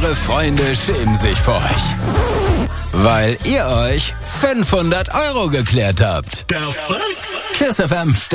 eure Freunde schämen sich vor euch. Weil ihr euch 500 € geklärt habt. Der Fuck? KISS FM